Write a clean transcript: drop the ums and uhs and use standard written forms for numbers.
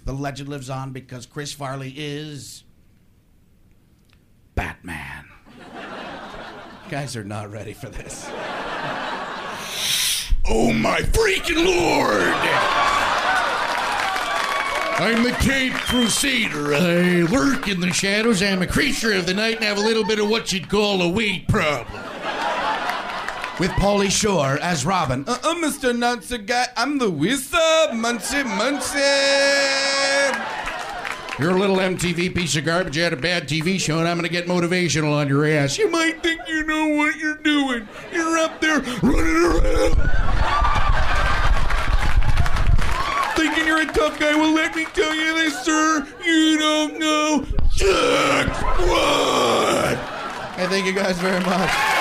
The legend lives on because Chris Farley is Batman. You guys are not ready for this. Oh my freaking Lord! I'm the Caped Crusader. I lurk in the shadows. I'm a creature of the night and have a little bit of what you'd call a weight problem. With Pauly Shore as Robin. Mr. Nancy Guy, I'm the wizard, Muncie. You're a little MTV piece of garbage. You had a bad TV show, and I'm going to get motivational on your ass. You might think you know what you're doing. You're up there running around. Thinking you're a tough guy. Well, let me tell you this, sir. You don't know jack what. I thank you guys very much.